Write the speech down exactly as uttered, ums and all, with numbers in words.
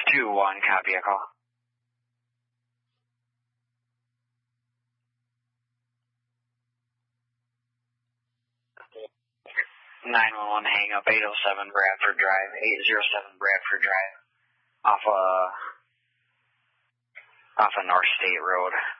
two one, copy a call. nine one one, hang up, eight oh seven Bradford Drive, eight oh seven Bradford Drive, off a, off a North State Road.